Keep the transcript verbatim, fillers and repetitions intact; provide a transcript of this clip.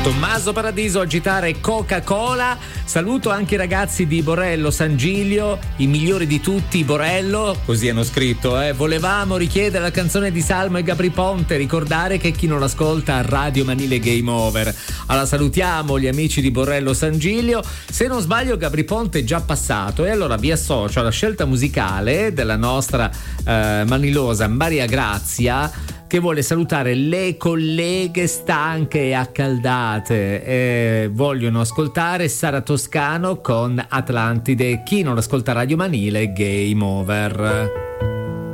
Tommaso Paradiso agitare Coca-Cola. Saluto anche i ragazzi di Borello San Gilio, i migliori di tutti, Borello, così hanno scritto, eh. Volevamo richiedere la canzone di Salmo e Gabri Ponte, ricordare che chi non l'ascolta a Radio Manile Game Over. Allora salutiamo gli amici di Borello San Gilio. Se non sbaglio Gabri Ponte è già passato e allora vi associo alla scelta musicale della nostra eh, manilosa Maria Grazia, che vuole salutare le colleghe stanche e accaldate e vogliono ascoltare Sara Toscano con Atlantide. Chi non ascolta Radio Manile, Game Over.